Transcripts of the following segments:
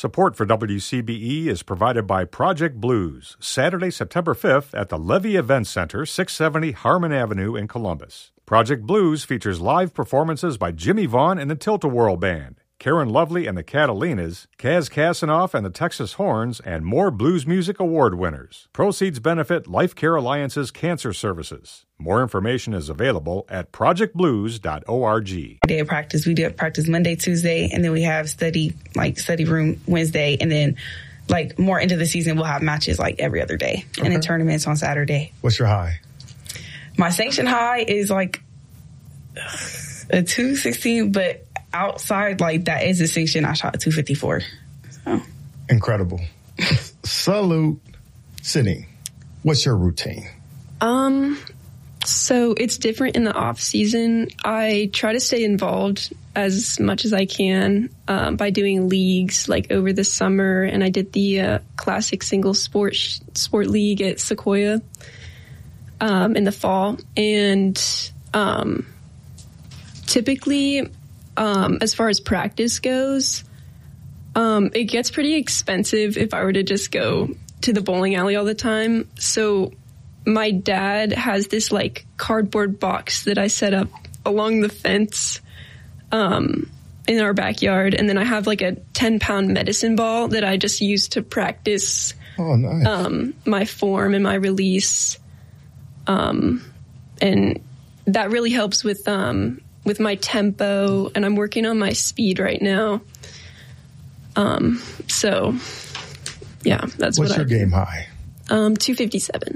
Support for WCBE is provided by Project Blues, Saturday, September 5th at the Levy Event Center, 670 Harmon Avenue in Columbus. Project Blues features live performances by Jimmy Vaughn and the Tilt-A-Whirl Band, Karen Lovely and the Catalinas, Kaz Kasanoff and the Texas Horns, and more blues music award winners. Proceeds benefit Life Care Alliance's cancer services. More information is available at projectblues.org. Day of practice, we do practice Monday, Tuesday, and then we have study room Wednesday, and then more into the season we'll have matches every other day, and then tournaments on Saturday. What's your high? My sanction high is a 216, but outside that is a sanction. I shot a 254. So. Incredible. Salute. Sydney, what's your routine? So it's different in the off season. I try to stay involved as much as I can by doing leagues over the summer, and I did the classic single sport league at Sequoia in the fall. And typically, as far as practice goes, it gets pretty expensive if I were to just go to the bowling alley all the time. So my dad has this cardboard box that I set up along the fence in our backyard, and then I have a 10-pound medicine ball that I just use to practice my form and my release, and that really helps with my tempo, and I'm working on my speed right now. So yeah, that's what's your game high? 257.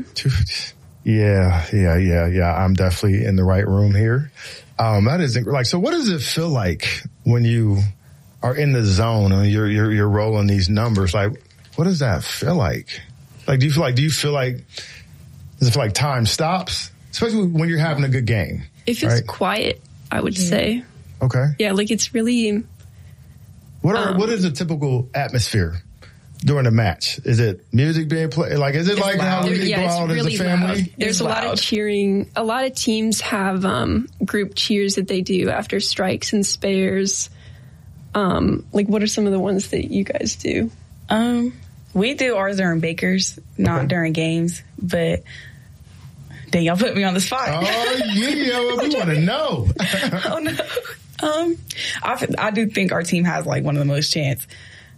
Yeah. I'm definitely in the right room here. That is so what does it feel like when you are in the zone and you're rolling these numbers? What does that feel like? Do you feel like does it feel like time stops? Especially when you're having a good game. It feels quiet, I would say. Okay. Yeah, it's really what is a typical atmosphere during a match? Is it music being played? Is it how we go out as a family? Loud. There's a lot of cheering. A lot of teams have group cheers that they do after strikes and spares. What are some of the ones that you guys do? We do ours during Bakers, not during games, but dang, y'all put me on the spot. Oh, yeah, we want to know. Oh, no. I do think our team has one of the most chance.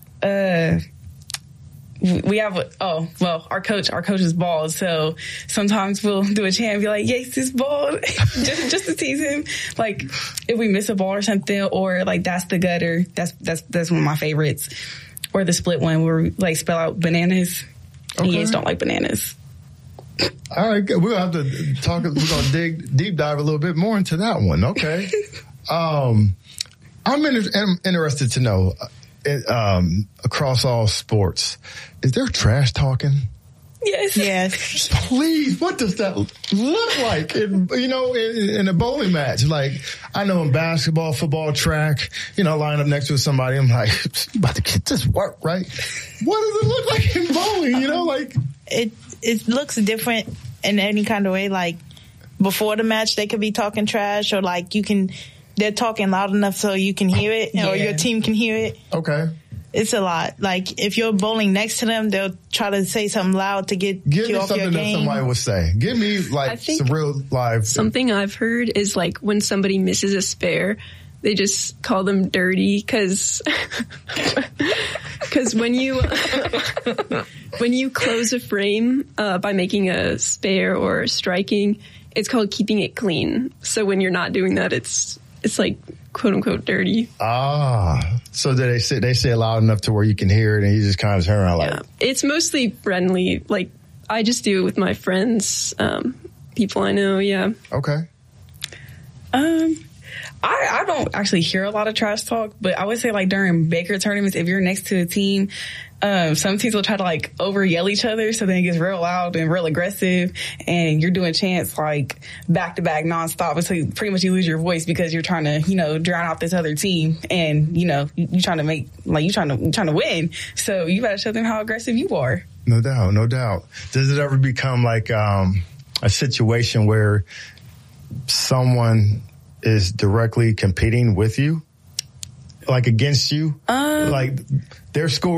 We have, our coach is bald, so sometimes we'll do a chant and be like, Yates is bald, just to tease him. If we miss a ball or something, or that's the gutter, that's one of my favorites. Or the split one where we spell out bananas. Okay. Yates don't like bananas. All right, we'll have to talk. We're going to deep dive a little bit more into that one. Okay. I'm interested to know, across all sports, is there trash talking? Yes. Please, what does that look like in a bowling match? I know in basketball, football, track, line up next to somebody, I'm like, about to get this work, right? What does it look like in bowling? It looks different in any kind of way. Before the match, they could be talking trash, or they're talking loud enough so you can hear it, or your team can hear it. Okay. It's a lot. If you're bowling next to them, they'll try to say something loud to get you off your game. Give me something that somebody would say. Give me some real live. Something I've heard is when somebody misses a spare, they just call them dirty because when you close a frame by making a spare or striking, it's called keeping it clean. So when you're not doing that, it's quote unquote dirty. So they say it loud enough to where you can hear it, and you just kind of turn around it's mostly friendly. I just do it with my friends, people I know. Yeah. Okay. I don't actually hear a lot of trash talk, but I would say during Baker tournaments, if you're next to a team, some teams will try to over yell each other, so then it gets real loud and real aggressive, and you're doing chants back to back nonstop, so pretty much you lose your voice because you're trying to drown out this other team, and you're trying to make you're trying to win, so you gotta show them how aggressive you are. No doubt. Does it ever become a situation where someone is directly competing with you, against you, their score